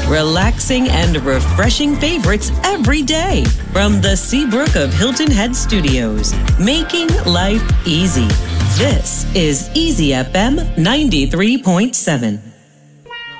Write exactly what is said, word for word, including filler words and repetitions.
Relaxing and refreshing favorites every day from the Seabrook of Hilton Head Studios, making life easy. This is Easy F M ninety-three point seven.